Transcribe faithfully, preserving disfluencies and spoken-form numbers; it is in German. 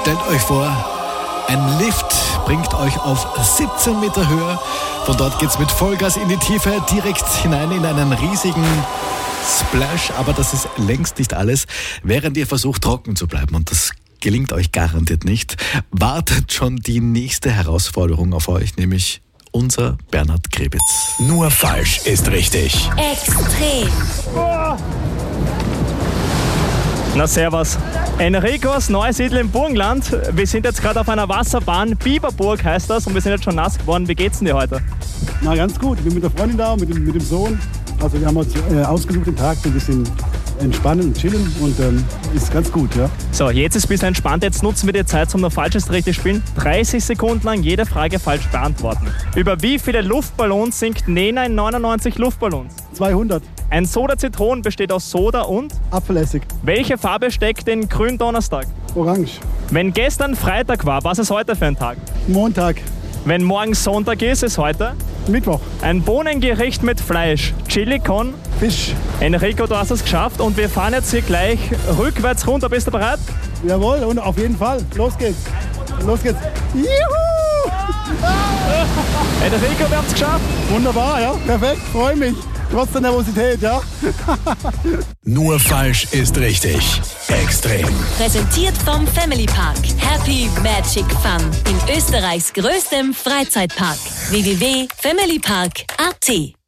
Stellt euch vor, ein Lift bringt euch auf siebzehn Meter Höhe. Von dort geht's mit Vollgas in die Tiefe, direkt hinein in einen riesigen Splash. Aber das ist längst nicht alles, während ihr versucht, trocken zu bleiben. Und das gelingt euch garantiert nicht. Wartet schon die nächste Herausforderung auf euch, nämlich unser Bernhard Krebitz. Nur falsch ist richtig. Extrem. Oh. Na servus. Enrico aus Neusiedl im Burgenland. Wir sind jetzt gerade auf einer Wasserbahn. Biberburg heißt das und wir sind jetzt schon nass geworden. Wie geht's denn dir heute? Na ganz gut. Ich bin mit der Freundin da, mit dem, mit dem Sohn. Also wir haben uns äh, ausgesucht den Tag, so ein bisschen entspannen und chillen und ähm, ist ganz gut, ja. So, jetzt ist es ein bisschen entspannt. Jetzt nutzen wir die Zeit zum noch falsches richtig spielen. dreißig Sekunden lang jede Frage falsch beantworten. Über wie viele Luftballons singt Nena in neunundneunzig Luftballons? zweihundert. Ein Soda-Zitron besteht aus Soda und? Apfelessig. Welche Farbe steckt in Gründonnerstag? Orange. Wenn gestern Freitag war, was ist heute für ein Tag? Montag. Wenn morgen Sonntag ist, ist heute? Mittwoch. Ein Bohnengericht mit Fleisch. Chili con? Fisch. Enrico, du hast es geschafft und wir fahren jetzt hier gleich rückwärts runter. Bist du bereit? Jawohl, und auf jeden Fall. Los geht's. Los geht's. Juhu! Enrico, wir haben es geschafft. Wunderbar, ja. Perfekt. Freue mich. Trotz der Nervosität, ja. Nur falsch ist richtig. Extrem. Präsentiert vom Family Park. Happy Magic Fun. In Österreichs größtem Freizeitpark. w w w punkt family park punkt a t